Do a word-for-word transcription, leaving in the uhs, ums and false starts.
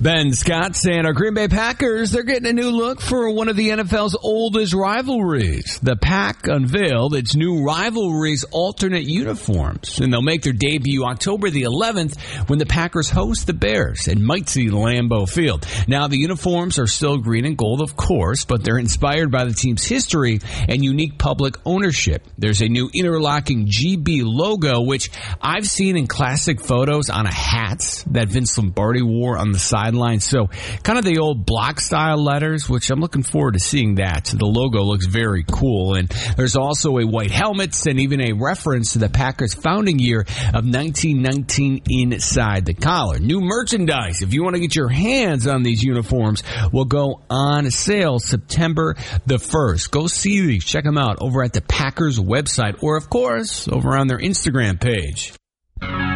Ben Scott saying our Green Bay Packers, they're getting a new look for one of the N F L's oldest rivalries. The Pack unveiled its new rivalry's alternate uniforms, and they'll make their debut October the eleventh when the Packers host the Bears and might see Lambeau Field. Now, the uniforms are still green and gold, of course, but they're inspired by the team's history and unique public ownership. There's a new interlocking G B logo, which I've seen in classic photos on a hat that Vince Lombardi wore on the sideline. So kind of the old block style letters, which I'm looking forward to seeing that. The logo looks very cool. And there's also a white helmet and even a reference to the Packers founding year of nineteen nineteen inside the collar. New merchandise, if you want to get your hands on these uniforms, will go on sale September the first. Go see these. Check them out over at the Packers website or, of course, over on their Instagram page.